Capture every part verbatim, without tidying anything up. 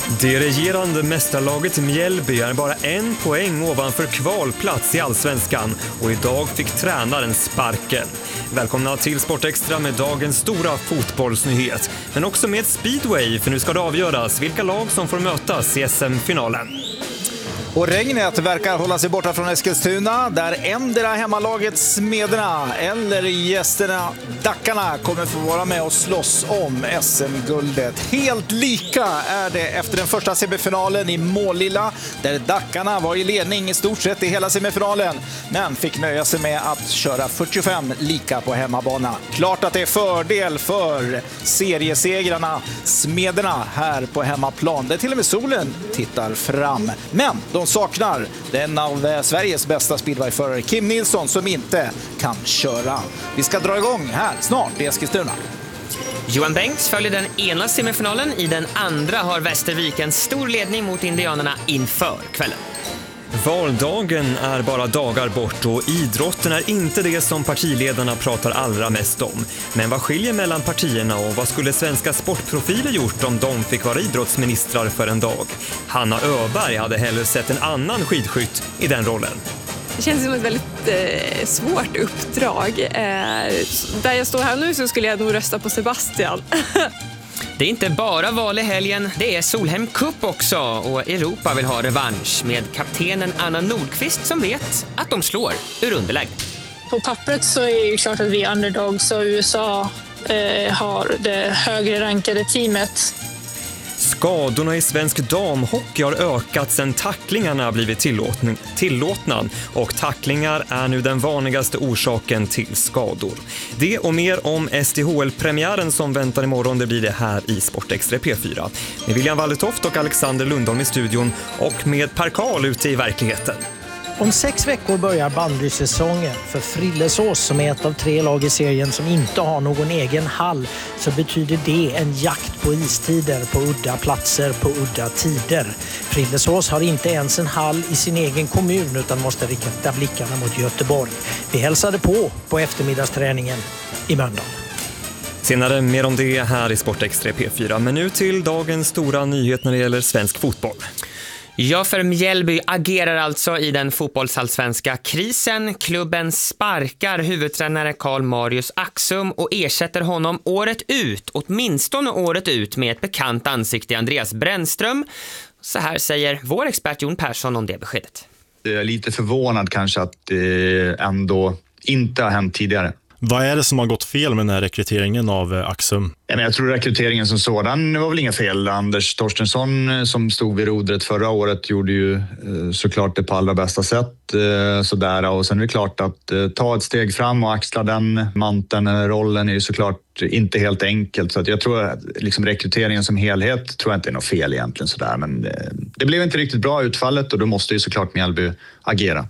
Det regerande mästarlaget Mjällby är bara en poäng ovanför kvalplats i Allsvenskan och idag fick tränaren sparken. Välkomna till Sportextra med dagens stora fotbollsnyhet, men också med speedway, för nu ska det avgöras vilka lag som får mötas i S M-finalen. Och regnet verkar hålla sig borta från Eskilstuna, där ändra hemmalaget Smederna eller gästerna Dackarna kommer få vara med och slåss om S M-guldet. Helt lika är det efter den första semifinalen i Målilla, där Dackarna var i ledning i stort sett i hela semifinalen, men fick nöja sig med att köra fyrtiofem lika på hemmabana. Klart att det är fördel för seriesegrarna Smederna här på hemmaplan, där till och med solen tittar fram. Men de saknar den av Sveriges bästa speedwayförare Kim Nilsson, som inte kan köra. Vi ska dra igång här snart i Eskilstuna. Johan Bengts följer den ena semifinalen. I den andra har Västervik en stor ledning mot indianerna inför kvällen. Valdagen är bara dagar bort och idrotten är inte det som partiledarna pratar allra mest om. Men vad skiljer mellan partierna och vad skulle svenska sportprofiler gjort om de fick vara idrottsministrar för en dag? Hanna Öberg hade hellre sett en annan skidskytt i den rollen. Det känns som ett väldigt eh, svårt uppdrag. Eh, där jag står här nu så skulle jag nog rösta på Sebastian. Det är inte bara val i helgen, det är Solheim Cup också, och Europa vill ha revansch med kaptenen Anna Nordqvist som vet att de slår ur underläge. På pappret så är det ju klart att vi är underdogs, så U S A eh, har det högre rankade teamet. Skadorna i svensk damhockey har ökat sedan tacklingarna blivit tillåtna, tillåtna och tacklingar är nu den vanligaste orsaken till skador. Det och mer om S D H L-premiären som väntar imorgon, det blir det här i Sportextra P fyra. Med William Walletoft och Alexander Lundholm i studion och med Per Karl ute i verkligheten. Om sex veckor börjar bandysäsongen. För Frillesås, som är ett av tre lag i serien som inte har någon egen hall, så betyder det en jakt på istider på udda platser på udda tider. Frillesås har inte ens en hall i sin egen kommun utan måste rikta blickarna mot Göteborg. Vi hälsade på på eftermiddagsträningen i Mölndal. Senare mer om det här i Sportextra P fyra, men nu till dagens stora nyhet när det gäller svensk fotboll. Ja, för Mjällby agerar alltså i den fotbollsallsvenska krisen. Klubben sparkar huvudtränare Karl Marius Axum och ersätter honom året ut, åtminstone året ut, med ett bekant ansikte i Andreas Brännström. Så här säger vår expert Jon Persson om det beskedet. Jag är lite förvånad kanske att det ändå inte har hänt tidigare. Vad är det som har gått fel med den här rekryteringen av Axum? Jag tror rekryteringen som sådan var väl inga fel. Anders Torstensson som stod vid rodret förra året gjorde ju såklart det på allra bästa sätt. Sådär. Och sen är det klart att ta ett steg fram och axla den manteln, rollen är ju såklart inte helt enkelt. Så att jag tror att liksom rekryteringen som helhet tror jag inte är något fel egentligen. Sådär. Men det blev inte riktigt bra utfallet och då måste ju såklart Mjällby agera.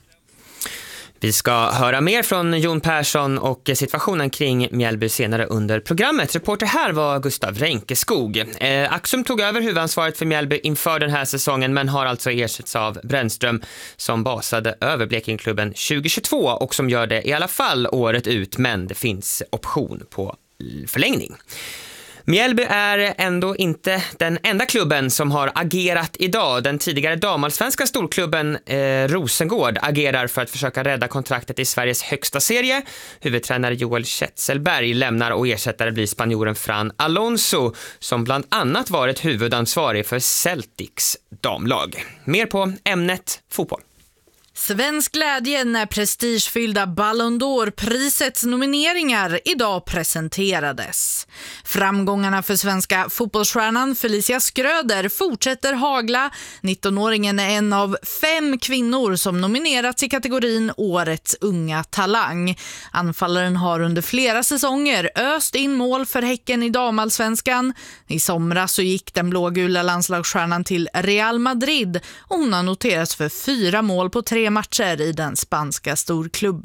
Vi ska höra mer från Jon Persson och situationen kring Mjällby senare under programmet. Reporter här var Gustav Renkeskog. Eh, Axum tog över huvudansvaret för Mjällby inför den här säsongen, men har alltså ersatts av Brännström som basade över Blekingklubben tjugohundratjugotvå och som gör det i alla fall året ut, men det finns option på förlängning. Mjällby är ändå inte den enda klubben som har agerat idag. Den tidigare damallsvenska storklubben eh, Rosengård agerar för att försöka rädda kontraktet i Sveriges högsta serie. Huvudtränare Joel Kjetzelberg lämnar och ersättare blir spanjoren Fran Alonso, som bland annat varit huvudansvarig för Celtics damlag. Mer på ämnet fotboll. Svensk glädje när prestigefyllda Ballon d'Or-prisets nomineringar idag presenterades. Framgångarna för svenska fotbollsstjärnan Felicia Skröder fortsätter hagla. nittonåringen är en av fem kvinnor som nominerats i kategorin Årets unga talang. Anfallaren har under flera säsonger öst in mål för Häcken i damallsvenskan. I somras så gick den blågula landslagsstjärnan till Real Madrid och hon har noterats för fyra mål på tre matcher i den spanska storklubben.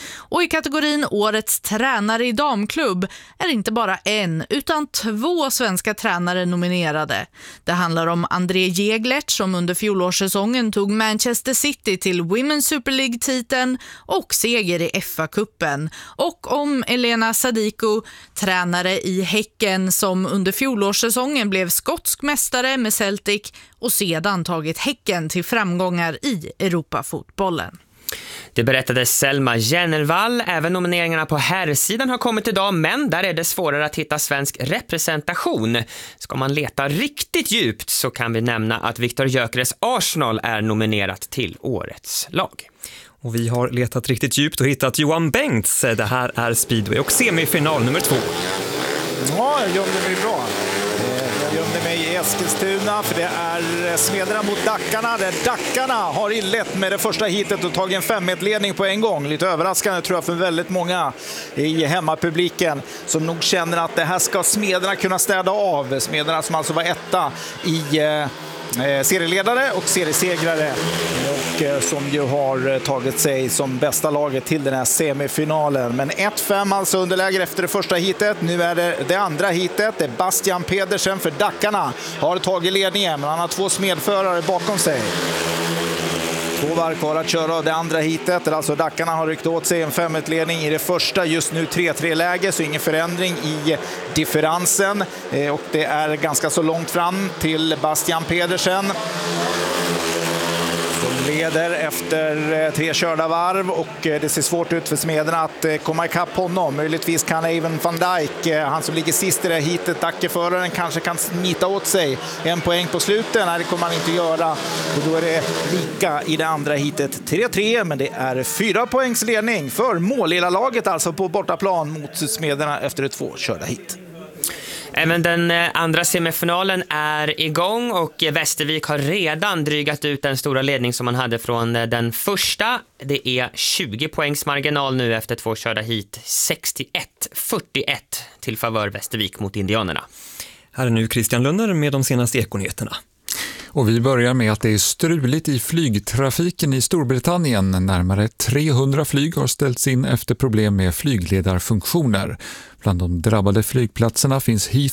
Och i kategorin Årets tränare i damklubb är inte bara en utan två svenska tränare nominerade. Det handlar om André Jäglert som under fjolårssäsongen tog Manchester City till Women's Super League-titeln och seger i F A-cupen. Och om Elena Sadiko, tränare i Häcken som under fjolårssäsongen blev skotsk mästare med Celtic och sedan tagit Häcken till framgångar i Europafotbollen. Det berättade Selma Jennervall. Även nomineringarna på herrsidan har kommit idag, men där är det svårare att hitta svensk representation. Ska man leta riktigt djupt så kan vi nämna att Viktor Gyökeres Arsenal är nominerat till årets lag. Och vi har letat riktigt djupt och hittat Johan Bengts. Det här är speedway och semifinal nummer två. Ja, jag gömde mig bra. Jag gömde mig i Eskilstuna för det är Smederna mot Dackarna. Där Dackarna har inlett med det första hitet och tagit en femmetledning på en gång. Lite överraskande tror jag för väldigt många i hemmapubliken som nog känner att det här ska Smederna kunna städa av. Smederna som alltså var etta i eh, serieledare och seriesegrare och eh, som ju har tagit sig som bästa laget till den här semifinalen. Men ett fem alltså underläge efter det första hitet. Nu är det det andra hitet. Det är Bastian Pedersen för Dackarna har tagit ledningen, men han har två smedförare bakom sig. Två varv kvar att köra det andra hitet. Alltså Dackarna har ryckt åt sig en femmetledning i det första. Just nu tre tre läge, så ingen förändring i differensen. Eh, och det är ganska så långt fram till Bastian Pedersen. Som leder efter eh, tre körda varv och eh, det ser svårt ut för Smederna att eh, komma ikapp honom. Möjligtvis kan även Van Dijk, eh, han som ligger sist i det här hitet, Dackeföraren, kanske kan smita åt sig en poäng på slutet. Nej, det kommer han inte göra. Och då är det lika i det andra hitet tre tre, men det är fyra poängs ledning för målilla-laget alltså på bortaplan mot Smederna efter ett två körda hit. Även den andra semifinalen är igång och Västervik har redan drygat ut den stora ledning som man hade från den första. Det är tjugo poängs marginal nu efter två körda hit, sextioett fyrtioett till favör Västervik mot Indianerna. Här är nu Christian Lunner med de senaste ekonyheterna. Och vi börjar med att det är struligt i flygtrafiken i Storbritannien. Närmare trehundra flyg har ställts in efter problem med flygledarfunktioner. Bland de drabbade flygplatserna finns Heathrow